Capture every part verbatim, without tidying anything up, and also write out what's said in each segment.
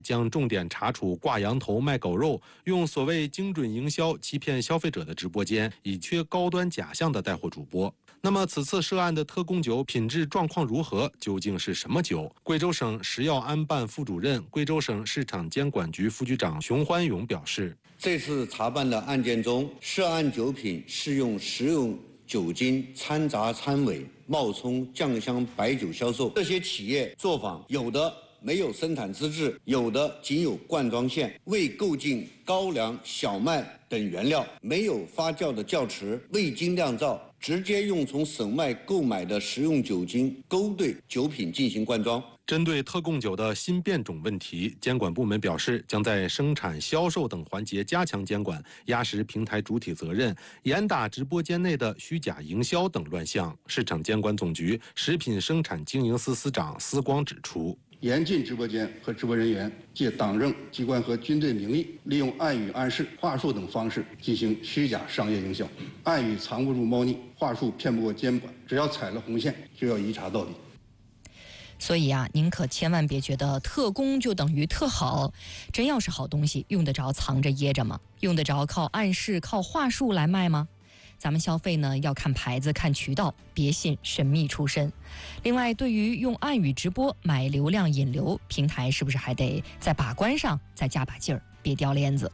将重点查处挂羊头卖狗肉、用所谓精准营销欺骗消费者的直播间，以缺高端假象的带货主播。那么，此次涉案的特供酒品质状况如何？究竟是什么酒？贵州省食药安办副主任、贵州省市场监管局副局长熊欢勇表示， 这次查办的案件中，涉案酒品是用食用酒精掺杂掺伪、冒充酱香白酒销售。这些企业作坊有的没有生产资质，有的仅有灌装线，未购进高粱、小麦等原料，没有发酵的窖池，未经酿造，直接用从省外购买的食用酒精勾兑酒品进行灌装。 针对特供酒的新变种问题，监管部门表示，将在生产、销售等环节加强监管，压实平台主体责任，严打直播间内的虚假营销等乱象。市场监管总局食品生产经营司司长司光指出， 严禁直播间和直播人员借党政机关和军队名义，利用暗语暗示、话术等方式进行虚假商业营销。暗语藏不住猫腻，话术骗不过监管，只要踩了红线，就要一查到底。 所以啊，您可千万别觉得特供就等于特好，真要是好东西，用得着藏着掖着吗？用得着靠暗示、靠话术来卖吗？咱们消费呢，要看牌子、看渠道，别信神秘出身。另外，对于用暗语直播买流量引流，平台是不是还得在把关上再加把劲儿，别掉链子。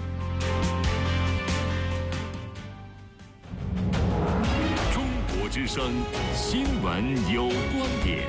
中国之声新闻有观点，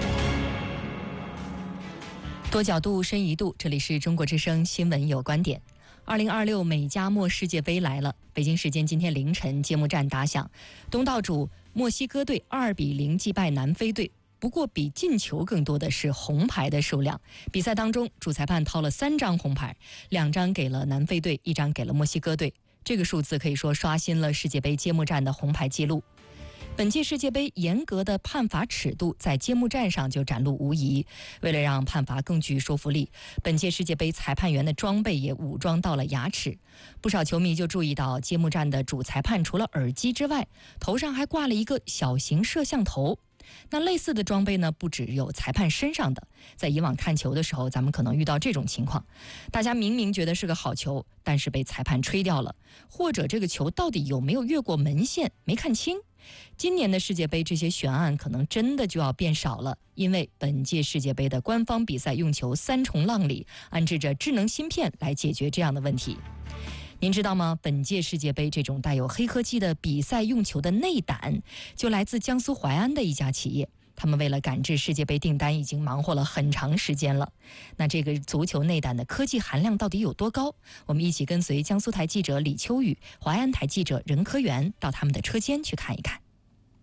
多角度、深一度，这里是中国之声新闻有观点。二零二六美加墨世界杯来了，北京时间今天凌晨揭幕战打响，东道主墨西哥队二比零击败南非队。不过比进球更多的是红牌的数量。比赛当中，主裁判掏了三张红牌，两张给了南非队，一张给了墨西哥队。这个数字可以说刷新了世界杯揭幕战的红牌记录。本届世界杯严格的判罚尺度在揭幕战上就展露无遗。为了让判罚更具说服力，本届世界杯裁判员的装备也武装到了牙齿。不少球迷就注意到，揭幕战的主裁判除了耳机之外，头上还挂了一个小型摄像头。那类似的装备呢，不只有裁判身上的。在以往看球的时候，咱们可能遇到这种情况，大家明明觉得是个好球，但是被裁判吹掉了，或者这个球到底有没有越过门线没看清。今年的世界杯这些悬案可能真的就要变少了，因为本届世界杯的官方比赛用球三重浪里安置着智能芯片来解决这样的问题。您知道吗？本届世界杯这种带有黑科技的比赛用球的内胆，就来自江苏淮安的一家企业。他们为了赶制世界杯订单，已经忙活了很长时间了。那这个足球内胆的科技含量到底有多高？我们一起跟随江苏台记者李秋雨、淮安台记者任科元到他们的车间去看一看。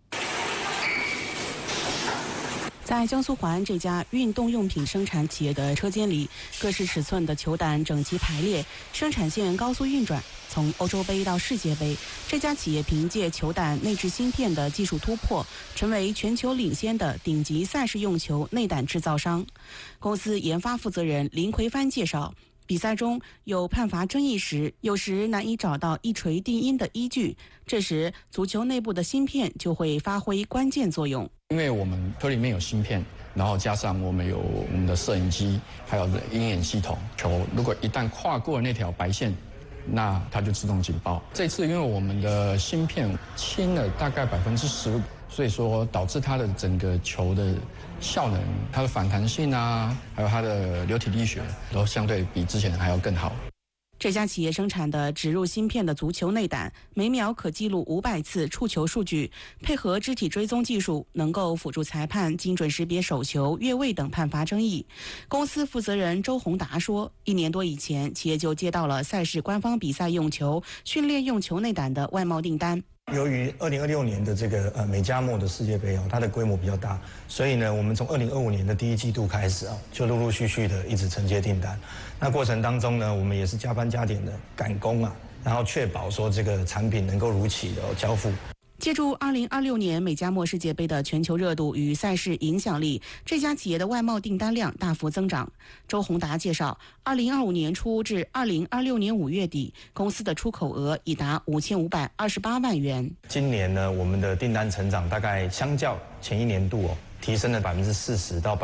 在江苏淮安这家运动用品生产企业的车间里，各式尺寸的球胆整齐排列，生产线高速运转。从欧洲杯到世界杯，这家企业凭借球胆内置芯片的技术突破，成为全球领先的顶级赛事用球内胆制造商。公司研发负责人林奎帆介绍，比赛中有判罚争议时，有时难以找到一锤定音的依据，这时足球内部的芯片就会发挥关键作用。 因为我们车里面有芯片，然后加上我们有我们的摄影机，还有鹰眼系统，球如果一旦跨过那条白线，那它就自动警报。这次因为我们的芯片轻了大概百分之十五，所以说导致它的整个球的效能、它的反弹性啊，还有它的流体力学都相对比之前还要更好。 这家企业生产的植入芯片的足球内胆，每秒可记录五百次触球数据，配合肢体追踪技术，能够辅助裁判精准识别手球、越位等判罚争议。公司负责人周宏达说，一年多以前，企业就接到了赛事官方比赛用球、训练用球内胆的外贸订单。 由于二零二六年的这个呃美加墨的世界杯哦，它的规模比较大，所以呢，我们从二零二五年的第一季度开始啊，就陆陆续续的一直承接订单。那过程当中呢，我们也是加班加点的赶工啊，然后确保说这个产品能够如期的交付。 借助二零二六年美加墨世界杯的全球热度与赛事影响力，这家企业的外贸订单量大幅增长。周宏达介绍，二零二五年初至二零二六年五月底，公司的出口额已达五千五百二十八万元。 今年呢，我们的订单成长大概相较前一年度哦，提升了百分之四十到百。